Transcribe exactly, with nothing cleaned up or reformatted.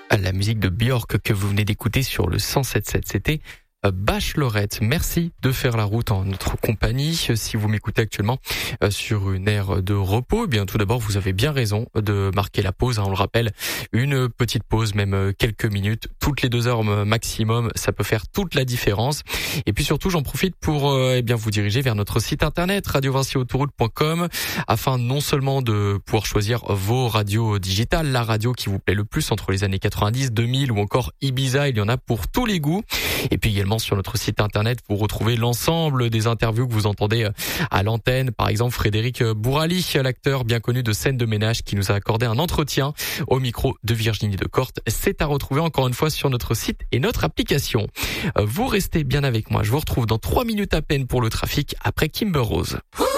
La musique de Björk que vous venez d'écouter sur le cent sept virgule sept, c'était Bachelorette. Merci de faire la route en notre compagnie. Si vous m'écoutez actuellement sur une aire de repos, eh bien tout d'abord vous avez bien raison de marquer la pause. On le rappelle, une petite pause, même quelques minutes, toutes les deux heures maximum, ça peut faire toute la différence. Et puis surtout, j'en profite pour eh bien vous diriger vers notre site internet radio vinci autoroute point com afin non seulement de pouvoir choisir vos radios digitales, la radio qui vous plaît le plus entre les années quatre-vingt-dix, deux mille ou encore Ibiza, il y en a pour tous les goûts. Et puis également sur notre site internet, vous retrouvez l'ensemble des interviews que vous entendez à l'antenne. Par exemple, Frédéric Bourali, l'acteur bien connu de Scène de ménage, qui nous a accordé un entretien au micro de Virginie Decorte. C'est à retrouver encore une fois sur notre site et notre application. Vous restez bien avec moi. Je vous retrouve dans trois minutes à peine pour le trafic après Kimber Rose.